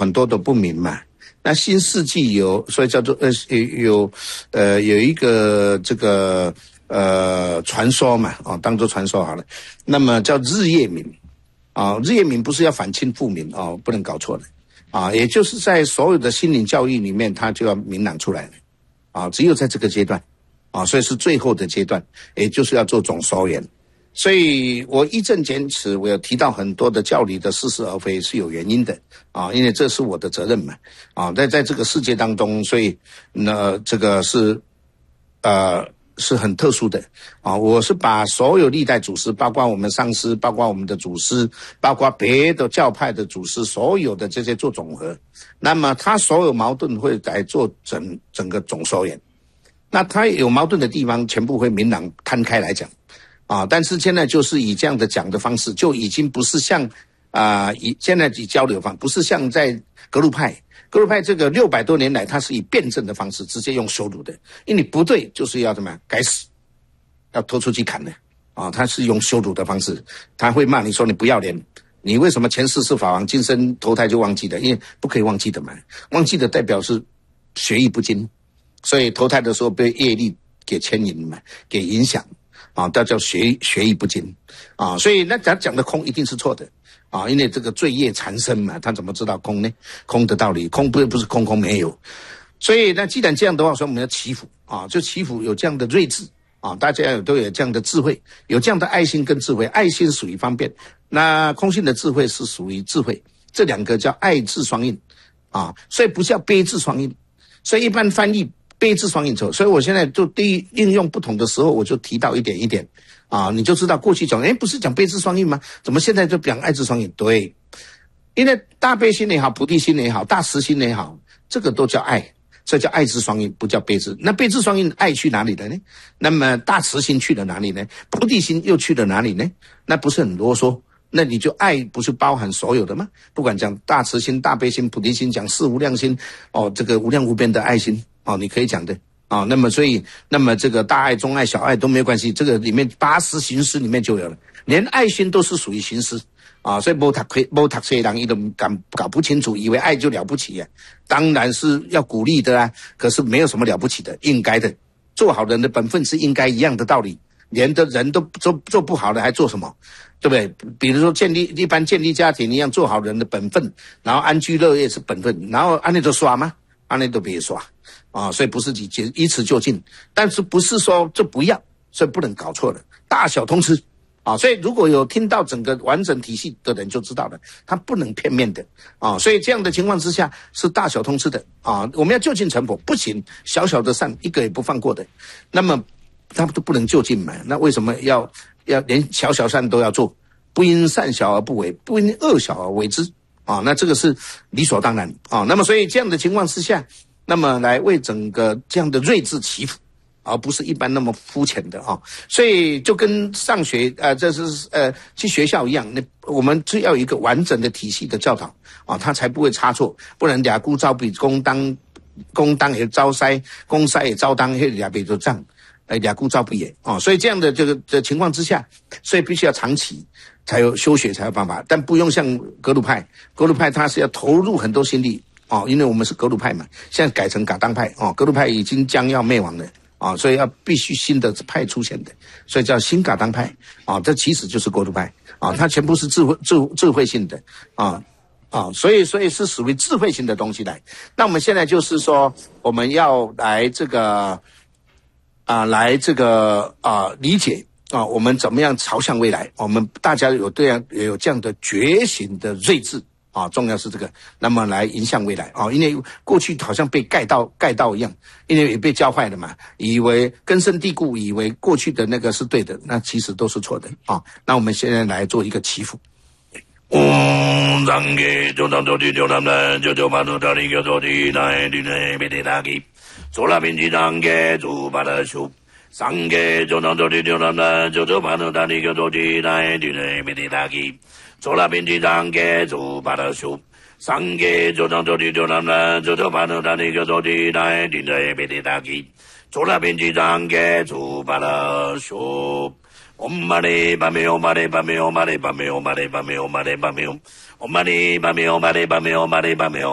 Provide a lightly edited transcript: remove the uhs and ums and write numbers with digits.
很多的不明嘛。那新世纪有，所以叫做有一个这个传说嘛，当做传说好了。那么叫日夜明日夜明不是要反清复明不能搞错了也就是在所有的心灵教育里面，它就要明朗出来了只有在这个阶段所以是最后的阶段，也就是要做总收圆。所以我义正言辞，我有提到很多的教理的似是而非是有原因的因为这是我的责任嘛在这个世界当中，所以这个是很特殊的我是把所有历代祖师，包括我们上师，包括我们的祖师，包括别的教派的祖师，所有的这些做总和，那么他所有矛盾会来做整个总收圆。那他有矛盾的地方全部会明朗摊开来讲但是现在就是以这样的讲的方式，就已经不是像现在以交流方，不是像在格鲁派这个600多年来，他是以辩证的方式直接用羞辱的，因为你不对就是要怎么样该死，要拖出去砍的他是用羞辱的方式，他会骂你说你不要脸，你为什么前世是法王，今生投胎就忘记的？因为不可以忘记的嘛，忘记的代表是学艺不精，所以投胎的时候被业力给牵引嘛，给影响那叫学艺不精所以那讲的空一定是错的因为这个罪业缠身嘛，他怎么知道空呢？空的道理，空不是空没有。所以那既然这样的话，所以我们要祈福就祈福有这样的睿智大家都有这样的智慧，有这样的爱心跟智慧。爱心属于方便，那空性的智慧是属于智慧，这两个叫爱智双印所以不叫悲智双印。所以一般翻译悲智双印错，所以我现在就应用不同的时候，我就提到一点一点你就知道过去讲不是讲悲智双印吗？怎么现在就讲爱智双印？对，因为大悲心也好，菩提心也好，大慈心也好，这个都叫爱，这叫爱智双印，不叫悲智。那悲智双印爱去哪里了呢？那么大慈心去了哪里呢？菩提心又去了哪里呢？那不是很啰嗦？那你就爱不是包含所有的吗？不管讲大慈心、大悲心、菩提心，讲四无量心这个无量无边的爱心你可以讲的那么所以那么这个大爱、中爱、小爱都没有关系，这个里面80行思里面就有了，连爱心都是属于行思所以没读书的人都搞不清楚，以为爱就了不起当然是要鼓励的可是没有什么了不起的，应该的，做好人的本分是应该一样的道理，连的人都做不好了还做什么？对不对？比如说一般建立家庭一样，做好人的本分，然后安居乐业是本分，然后安利都刷吗？安利都别刷所以不是以此就进，但是不是说这不要，所以不能搞错了，大小通吃所以如果有听到整个完整体系的人就知道了，他不能片面的所以这样的情况之下是大小通吃的我们要就近成佛不行，小小的善一个也不放过的，那么他们都不能就近嘛，那为什么要连小小善都要做？不因善小而不为，不因恶小而为之那这个是理所当然那么所以这样的情况之下，那么来为整个这样的睿智祈福，而不是一般那么肤浅的所以就跟上学这是去学校一样，我们只要有一个完整的体系的教导他才不会差错，不然俩姑招比公当也招塞，公塞也招当，俩比就账俩姑招比也所以这样的这个情况之下，所以必须要长期才有修学才有办法，但不用像格鲁派他是要投入很多心力因为我们是格鲁派嘛，现在改成噶当派格鲁派已经将要灭亡了所以要必须新的派出现的，所以叫新噶当派这其实就是格鲁派它全部是智慧性的所以是属于智慧性的东西来。那我们现在就是说，我们要来这个理解我们怎么样朝向未来，我们大家有这样的觉醒的睿智重要是这个，那么来影响未来因为过去好像被盖到一样，因为也被教坏了嘛，以为根深蒂固，以为过去的那个是对的，那其实都是错的那我们现在来做一个祈福。上给就当做地就他们就把那大力个做地来地来别的大给做那边去上给做把它修上给就当做地就他们就把那大力个做地来地来别的大给做那边去上给做把它修上给就当做地就他们就把那大力个做地来地来别的大给做那边去上给做把它修Om mani padme Om mani padme Om mani padme Om mani padme Om mani padme Om mani padme Om mani padme Om mani padme